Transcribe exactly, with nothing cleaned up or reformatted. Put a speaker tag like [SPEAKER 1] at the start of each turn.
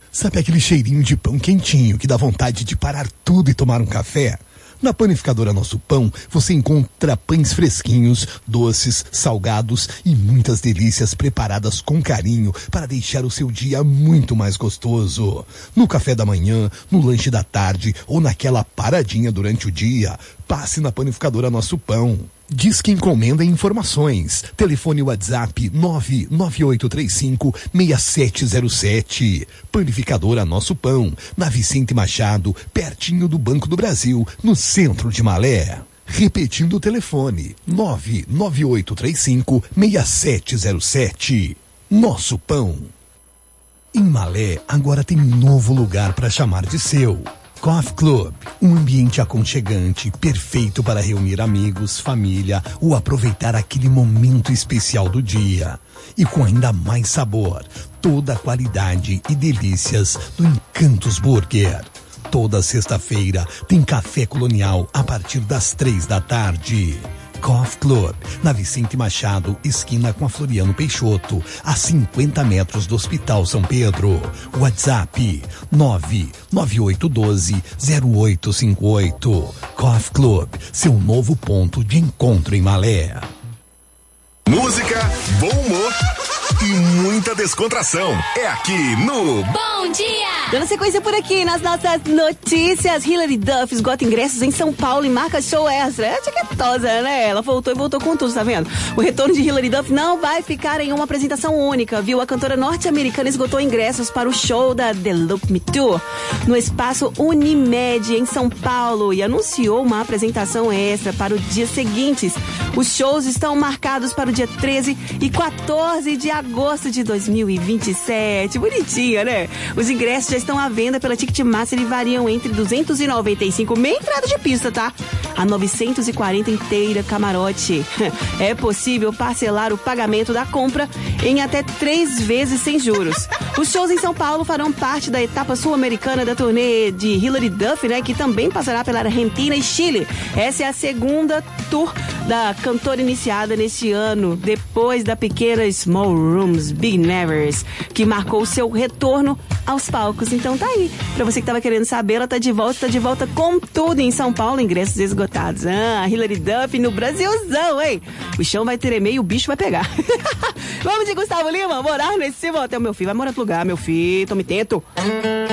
[SPEAKER 1] Sabe aquele cheirinho de pão quentinho que dá vontade de parar tudo e tomar um café? Na Panificadora Nosso Pão, você encontra pães fresquinhos, doces, salgados e muitas delícias preparadas com carinho para deixar o seu dia muito mais gostoso. No café da manhã, no lanche da tarde ou naquela paradinha durante o dia, passe na Panificadora Nosso Pão. Diz que encomenda informações. Telefone WhatsApp nove nove oito três cinco seis sete zero sete. Panificadora Nosso Pão, na Vicente Machado, pertinho do Banco do Brasil, no centro de Malé. Repetindo o telefone, nove nove oito três cinco seis sete zero sete. Nosso Pão. Em Malé, agora tem um novo lugar para chamar de seu. Coffee Club, um ambiente aconchegante, perfeito para reunir amigos, família ou aproveitar aquele momento especial do dia. E com ainda mais sabor, toda a qualidade e delícias do Encantos Burger. Toda sexta-feira tem café colonial a partir das três da tarde. Coffee Club, na Vicente Machado, esquina com a Floriano Peixoto, a cinquenta metros do Hospital São Pedro. WhatsApp nove nove oito um dois zero oito cinco oito. Coffee Club, seu novo ponto de encontro em Malé.
[SPEAKER 2] Música, bom humor e muita descontração. É aqui no
[SPEAKER 3] Bom Dia!
[SPEAKER 4] Dando sequência por aqui nas nossas notícias, Hilary Duff esgota ingressos em São Paulo e marca show extra. É tiquetosa, né? Ela voltou e voltou com tudo, tá vendo? O retorno de Hilary Duff não vai ficar em uma apresentação única, viu? A cantora norte-americana esgotou ingressos para o show da The Look Me Tour no espaço Unimed em São Paulo e anunciou uma apresentação extra para os dias seguintes. Os shows estão marcados para o dia treze e quatorze de agosto de dois mil e vinte e sete. Bonitinha, né? Os ingressos já estão à venda pela Ticketmaster e variam entre duzentos e noventa e cinco, meia entrada de pista, tá? A novecentos e quarenta inteira camarote. É possível parcelar o pagamento da compra em até três vezes sem juros. Os shows em São Paulo farão parte da etapa sul-americana da turnê de Hilary Duff, né? Que também passará pela Argentina e Chile. Essa é a segunda tour da cantora iniciada neste ano, depois da pequena Small Rooms, Big Nevers, que marcou seu retorno aos palcos. Então tá aí, pra você que tava querendo saber, ela tá de volta, tá de volta com tudo em São Paulo, ingressos esgotados. Ah, Hilary Duff no Brasilzão, hein? O chão vai tremer e o bicho vai pegar. Vamos de Gustavo Lima, morar nesse motel. Meu filho vai morar no lugar, meu filho, tome tento.